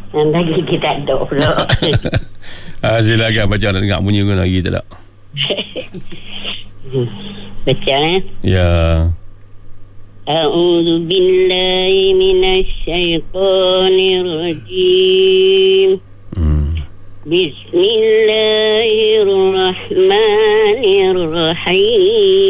Lagi kita ada pula. Silakan baca, nak dengar bunyi lagi tak? Baca Ya. A'udzu billahi minasy syaithanir rajim. Bismillahirrahmanirrahim.